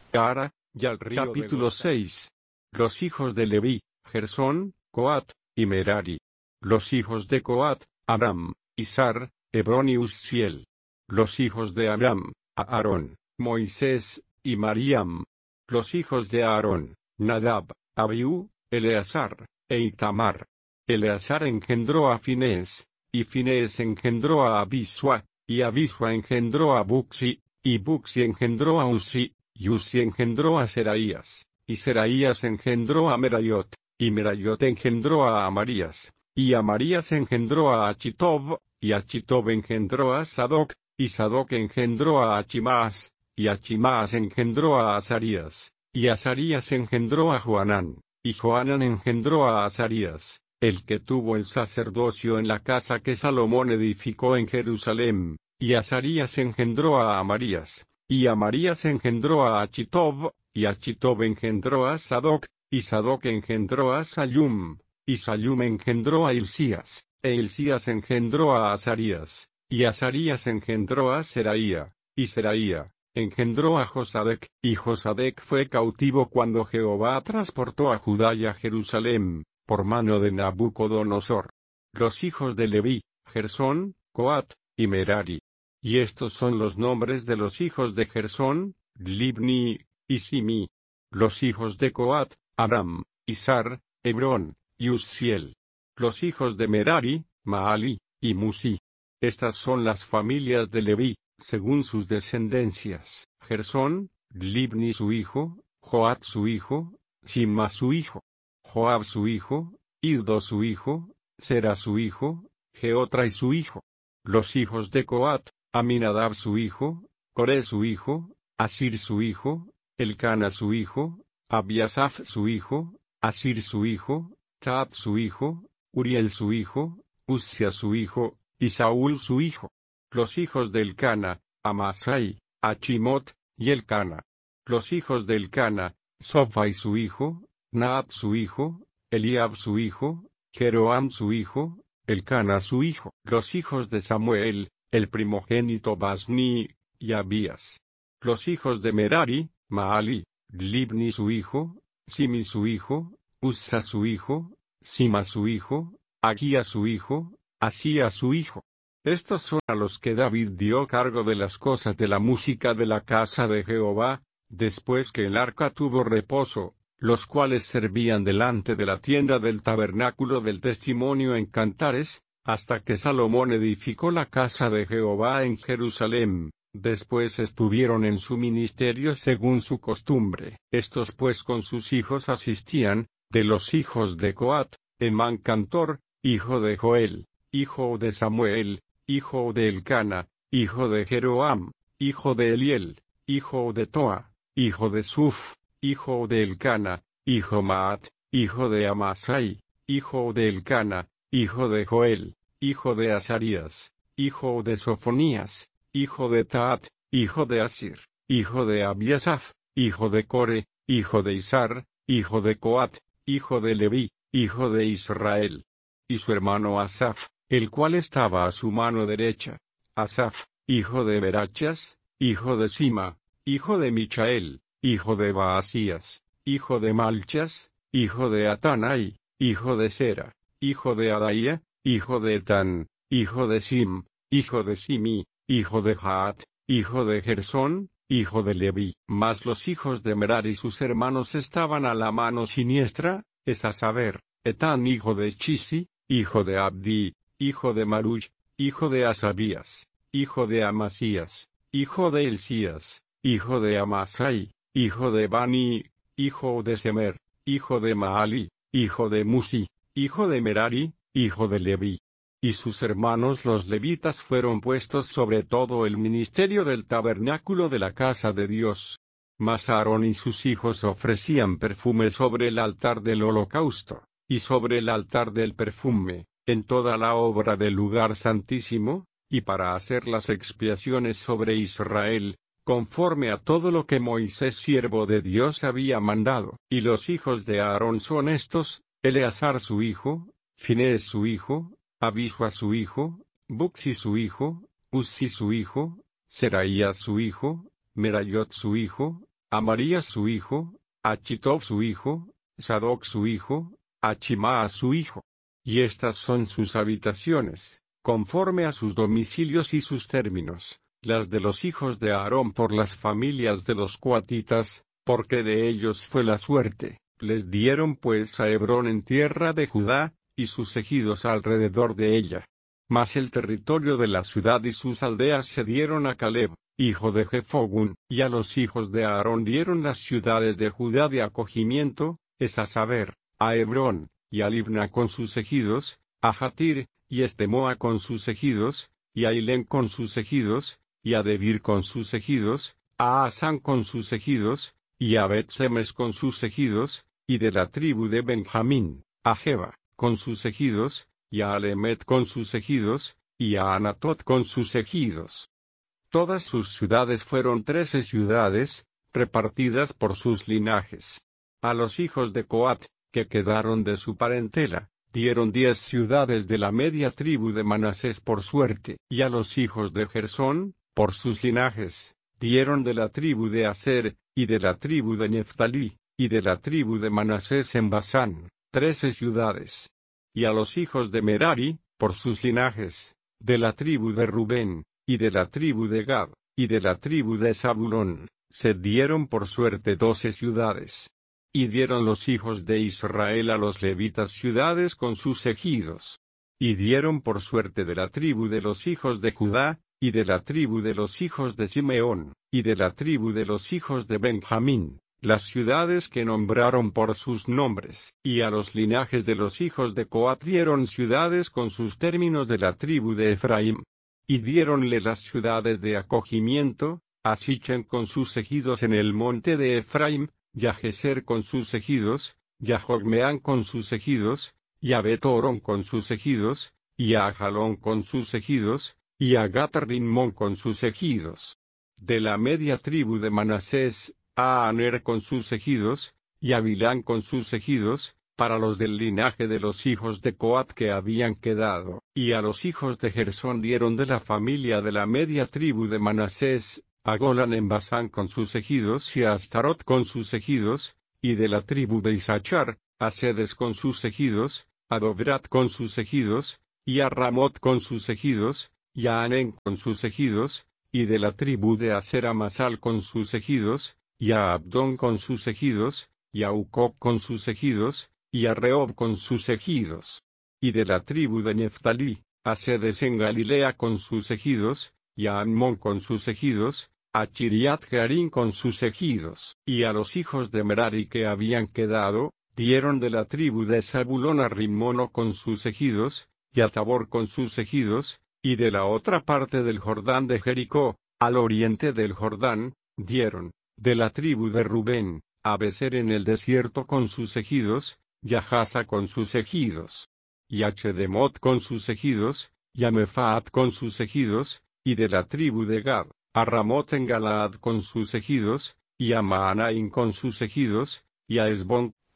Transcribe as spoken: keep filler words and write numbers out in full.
Cara, y al río. Capítulo seis. Los hijos de Leví, Gersón, Coat, y Merari. Los hijos de Coat, Aram, Izar, Hebrón y Uzziel. Los hijos de Aram, Aarón, Moisés, y Mariam. Los hijos de Aarón, Nadab, Abiú, Eleazar, e Itamar. Eleazar engendró a Finés, y Finés engendró a Abisua, y Abisua engendró a Buxi, y Buxi engendró a Uzi, y Uzi engendró a Seraías, y Seraías engendró a Merayot, y Merayot engendró a Amarías, y Amarías engendró a Achitob, y Achitob engendró a Sadoc, y Sadoc engendró a Achimaas, y Achimaas engendró a Azarías, y Azarías engendró a Joanán, y Joanán engendró a Azarías, el que tuvo el sacerdocio en la casa que Salomón edificó en Jerusalén, y Azarías engendró a Amarías, y Amarías engendró a Achitob, y Achitob engendró a Sadoc, y Sadoc engendró a Sallum, y Sallum engendró a Hilcías, e Hilcías engendró a Azarías, y Azarías engendró a Seraía, y Seraía engendró a Josadec, y Josadec fue cautivo cuando Jehová transportó a Judá y a Jerusalén, por mano de Nabucodonosor. Los hijos de Leví, Gersón, Coat, y Merari. Y estos son los nombres de los hijos de Gersón, Libni, y Simi. Los hijos de Coat, Aram, Izar, Hebrón, y Uzziel. Los hijos de Merari, Maali, y Musi. Estas son las familias de Leví, según sus descendencias: Gersón, Libni su hijo, Joat su hijo, Sima su hijo, Joab su hijo, Iddo su hijo, Sera su hijo, Jeotrai su hijo. Los hijos de Coat, Aminadab su hijo, Coré su hijo, Asir su hijo, Elcana su hijo, Abiasaf su hijo, Asir su hijo, Taat su hijo, Uriel su hijo, Uzia su hijo, y Saúl su hijo. Los hijos de Elcana, Amasai, Achimot, y Elcana. Los hijos de Elcana, Sofai su hijo, Naat su hijo, Eliab su hijo, Jeroam su hijo, Elcana su hijo. Los hijos de Samuel, el primogénito Basni, y Abías. Los hijos de Merari, Maali, Libni su hijo, Simi su hijo, Uzza su hijo, Sima su hijo, Agía su hijo, Asía su hijo. Estos son a los que David dio cargo de las cosas de la música de la casa de Jehová, después que el arca tuvo reposo, los cuales servían delante de la tienda del tabernáculo del testimonio en cantares, hasta que Salomón edificó la casa de Jehová en Jerusalén. Después estuvieron en su ministerio según su costumbre. Estos pues con sus hijos asistían: de los hijos de Coat, Emán cantor, hijo de Joel, hijo de Samuel, hijo de Elcana, hijo de Jeroam, hijo de Eliel, hijo de Toa, hijo de Suf, hijo de Elcana, hijo Maat, hijo de Amasai, hijo de Elcana, hijo de Joel, hijo de Azarías, hijo de Sofonías, hijo de Taat, hijo de Asir, hijo de Abiasaf, hijo de Core, hijo de Izar, hijo de Coat, hijo de Leví, hijo de Israel. Y su hermano Asaf, el cual estaba a su mano derecha. Asaf, hijo de Berachas, hijo de Sima, hijo de Michael, hijo de Baasías, hijo de Malchas, hijo de Atanai, hijo de Sera, hijo de Adaía, hijo de Etán, hijo de Sim, hijo de Simi, hijo de Jaat, hijo de Gersón, hijo de Leví. Mas los hijos de Merari y sus hermanos estaban a la mano siniestra, es a saber, Etán hijo de Chisi, hijo de Abdi, hijo de Maruch, hijo de Asabías, hijo de Amasías, hijo de Hilcías, hijo de Amasai, hijo de Bani, hijo de Semer, hijo de Maali, hijo de Musi, hijo de Merari, hijo de Leví. Y sus hermanos los levitas fueron puestos sobre todo el ministerio del tabernáculo de la casa de Dios. Mas Aarón y sus hijos ofrecían perfume sobre el altar del holocausto, y sobre el altar del perfume, en toda la obra del lugar santísimo, y para hacer las expiaciones sobre Israel, conforme a todo lo que Moisés siervo de Dios había mandado. Y los hijos de Aarón son estos: Eleazar su hijo, Finés su hijo, Abisua su hijo, Buxi su hijo, Uzzi su hijo, Seraías su hijo, Merayot su hijo, Amarías su hijo, Achitob su hijo, Sadoc su hijo, Achimá su hijo. Y estas son sus habitaciones, conforme a sus domicilios y sus términos, las de los hijos de Aarón por las familias de los coatitas, porque de ellos fue la suerte. Les dieron pues a Hebrón en tierra de Judá, y sus ejidos alrededor de ella. Mas el territorio de la ciudad y sus aldeas se dieron a Caleb, hijo de Jefogún, y a los hijos de Aarón dieron las ciudades de Judá de acogimiento, es a saber, a Hebrón, y a Libna con sus ejidos, a Jatir, y Estemoa con sus ejidos, y a Hilén con sus ejidos, y a Debir con sus ejidos, a Asán con sus ejidos, y a Bet-Semes con sus ejidos, y de la tribu de Benjamín, a Jeba, con sus ejidos, y a Alemet con sus ejidos, y a Anatot con sus ejidos. Todas sus ciudades fueron trece ciudades, repartidas por sus linajes. A los hijos de Coat, que quedaron de su parentela, dieron diez ciudades de la media tribu de Manasés por suerte, y a los hijos de Gersón, por sus linajes, dieron de la tribu de Aser, y de la tribu de Neftalí, y de la tribu de Manasés en Basán, trece ciudades. Y a los hijos de Merari, por sus linajes, de la tribu de Rubén, y de la tribu de Gad, y de la tribu de Zabulón, se dieron por suerte doce ciudades. Y dieron los hijos de Israel a los levitas ciudades con sus ejidos. Y dieron por suerte de la tribu de los hijos de Judá, y de la tribu de los hijos de Simeón, y de la tribu de los hijos de Benjamín, las ciudades que nombraron por sus nombres. Y a los linajes de los hijos de Coat dieron ciudades con sus términos de la tribu de Efraín. Y diéronle las ciudades de acogimiento, a Sichem con sus ejidos en el monte de Efraín, y a Geser con sus ejidos, y a Jogmeán con sus ejidos, y a Bet-Orón con sus ejidos, y a Ajalón con sus ejidos, y a Gat-Rimón con sus ejidos. De la media tribu de Manasés, a Aner con sus ejidos, y a Bilán con sus ejidos, para los del linaje de los hijos de Coat que habían quedado. Y a los hijos de Gersón dieron de la familia de la media tribu de Manasés, a Golán en Basán con sus ejidos y a Astarot con sus ejidos, y de la tribu de Isachar, a Sedes con sus ejidos, a Dobrat con sus ejidos, y a Ramot con sus ejidos, y a Anén con sus ejidos, y de la tribu de Aser a Masal con sus ejidos, y a Abdón con sus ejidos, y a Ucop con sus ejidos, y a Rehob con sus ejidos. Y de la tribu de Neftalí, a Sedes en Galilea con sus ejidos, y a Ammón con sus ejidos, a Chiriat Jearim con sus ejidos. Y a los hijos de Merari que habían quedado, dieron de la tribu de Zabulón a Rimmono con sus ejidos, y a Tabor con sus ejidos, y de la otra parte del Jordán de Jericó, al oriente del Jordán, dieron, de la tribu de Rubén, a Beser en el desierto con sus ejidos, y a Jasa con sus ejidos, y a Chedemot con sus ejidos, y a Mefaat con sus ejidos, y de la tribu de Gad, a Ramot en Galaad con sus ejidos, y a Maanaim con sus ejidos, y a Esbón